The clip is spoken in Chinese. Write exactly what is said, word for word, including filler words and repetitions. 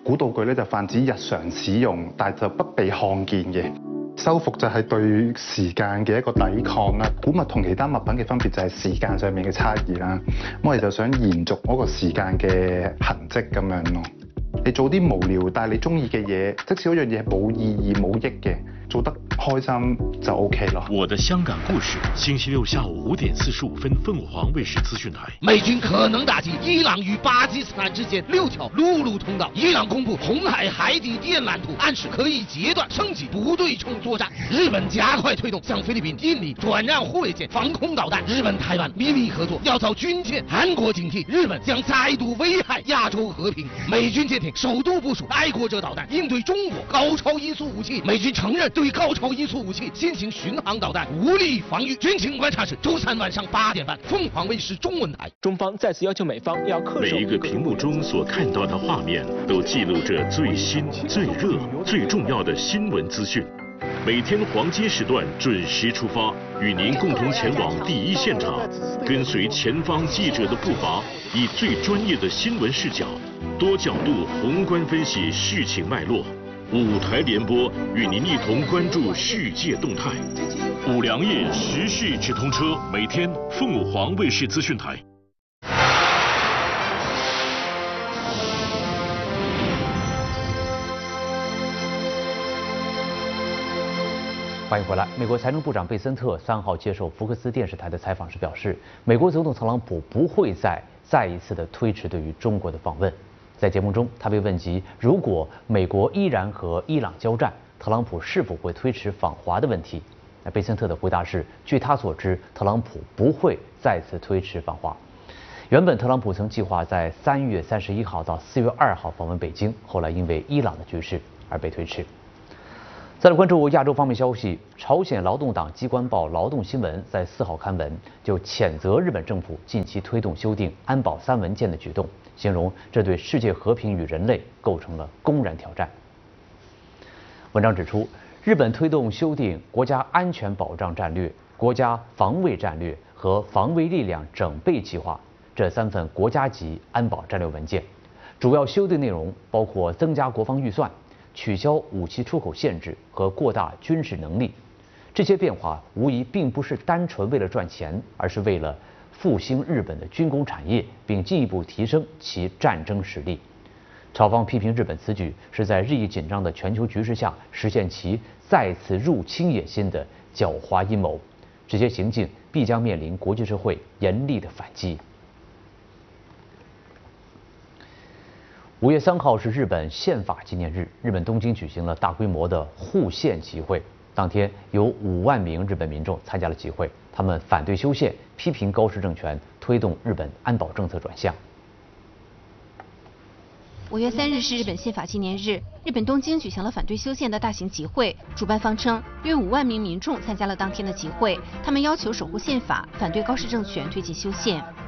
古道具咧就泛指日常使用，但就不被看見嘅。修復就係對時間嘅一個抵抗啦。古物同其他物品嘅分別就係時間上面嘅差異啦。咁我哋就想延續嗰個時間嘅痕跡咁樣咯。你做啲無聊但係你中意嘅嘢，即使嗰樣嘢係冇意義冇益嘅，做得開心就 OK 咯。 我的香港故事，星期六下午五點四十五分，鳳凰衛視資訊台。 美軍可能打擊伊朗與巴基斯坦之間六條陸路通道。伊朗公布紅海海底電纜圖，暗示可以截斷升級不對稱作戰。日本加快推動向菲律賓、印尼轉讓護衛艦、防空導彈。日本台灣秘密合作要遭軍艦。韓國警惕日本將再度危害亞洲和平。美軍艦艇首度部署愛國者導彈，應對中國高超音速武器。美軍承認對高超音速武器新型巡航導彈無力防禦。軍情觀察室周三晚上八點半，鳳凰衛視中文台。 中方再次要求美方要恪守。 每一個屏幕中所看到的畫面，都記錄着最新、最熱、最重要的新聞資訊。每天黃金時段準時出發，與您共同前往第一現場，跟隨前方記者的步伐，以最專業的新聞視角，多角度宏觀分析事情脈絡。五台聯播與您一同關注世界動態。五糧液時事直通車，每天鳳凰衛視資訊台。 欢迎回来。美国财政部长贝森特三号接受福克斯电视台的采访时表示，美国总统特朗普不会再再一次的推迟对于中国的访问。在节目中，他被问及如果美国依然和伊朗交战，特朗普是否会推迟访华的问题。那贝森特的回答是，据他所知，特朗普不会再次推迟访华。原本特朗普曾计划在三月三十一号到四月二号访问北京，后来因为伊朗的局势而被推迟。再来关注亚洲方面消息，朝鲜劳动党机关报《劳动新闻》在四号刊文，就谴责日本政府近期推动修订安保三文件的举动，形容这对世界和平与人类构成了公然挑战。文章指出，日本推动修订国家安全保障战略、国家防卫战略和防卫力量整备计划这三份国家级安保战略文件，主要修订内容包括增加国防预算、取消武器出口限制和扩大军事能力。这些变化无疑并不是单纯为了赚钱，而是为了复兴日本的军工产业，并进一步提升其战争实力。朝方批评日本此举是在日益紧张的全球局势下实现其再次入侵野心的狡猾阴谋，这些行径必将面临国际社会严厉的反击。五月三号是日本宪法纪念日，日本东京举行了大规模的护宪集会。当天有五万名日本民众参加了集会，他们反对修宪，批评高市政权推动日本安保政策转向。 五月三日是日本宪法纪念日，日本东京举行了反对修宪的大型集会。主办方称，约五万名民众参加了当天的集会，他们要求守护宪法，反对高市政权推进修宪。